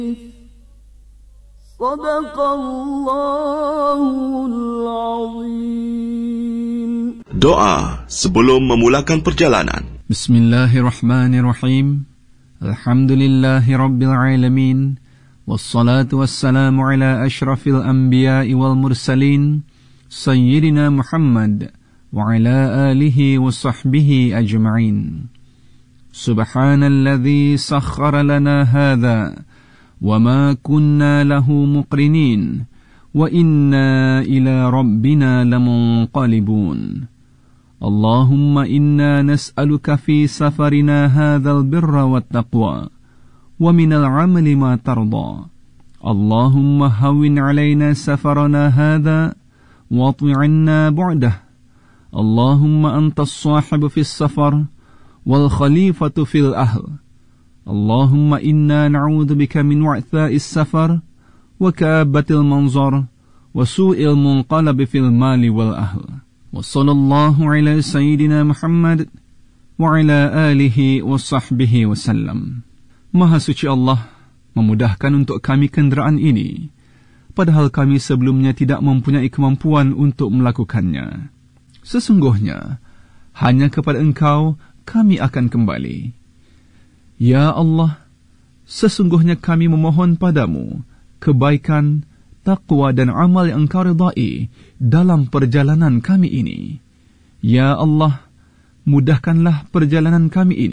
Sadaqallahul azim. Doa sebelum memulakan perjalanan. Bismillahirrahmanirrahim. Alhamdulillahi rabbil alamin. Wassalatu wassalamu ala ashrafil anbiya'i wal mursalin, Sayyidina Muhammad wa ala alihi wa sahbihi ajma'in. Subhanalladzi sakhkhara lana hadha wa ma kunna lahu muqrinin wa inna ila rabbina lamunqalibun. Allahumma inna nas'aluka fi safarina hadzal birra wat taqwa wa minal 'amali ma tarda. Allahumma hawwin 'alaina safarana hadza wa at'inna bu'dah. Allahumma antas sahibu fis safar wal khalifatu fil ahl. Allahumma inna na'udzubika min wa'tha'is safar wa ka'abatil manzar wa su'il munqalab fil mali wal ahl. Wa sallallahu ala sayyidina Muhammad wa ala alihi wa sahbihi wa sallam. Maha suci Allah memudahkan untuk kami kenderaan ini, padahal kami sebelumnya tidak mempunyai kemampuan untuk melakukannya. Sesungguhnya hanya kepada Engkau kami akan kembali. Ya Allah, sesungguhnya kami memohon padamu kebaikan, taqwa dan amal yang Engkau ridai dalam perjalanan kami ini. Ya Allah, mudahkanlah perjalanan kami ini.